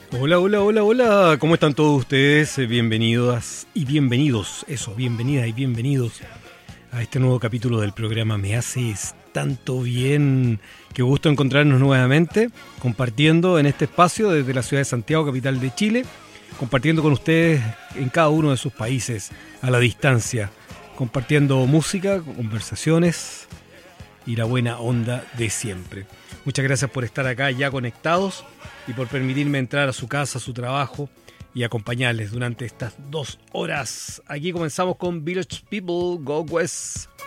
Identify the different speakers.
Speaker 1: Hola, hola, hola, hola. ¿Cómo están todos ustedes? Bienvenidas y bienvenidos, bienvenidas y bienvenidos a este nuevo capítulo del programa Me Haces Tanto Bien. Qué gusto encontrarnos nuevamente, compartiendo en este espacio desde la ciudad de Santiago, capital de Chile, compartiendo con ustedes en cada uno de sus países a la distancia, compartiendo música, conversaciones y la buena onda de siempre. Muchas gracias por estar acá ya conectados y por permitirme entrar a su casa, a su trabajo y acompañarles durante estas 2 horas. Aquí comenzamos con Village People, Go West.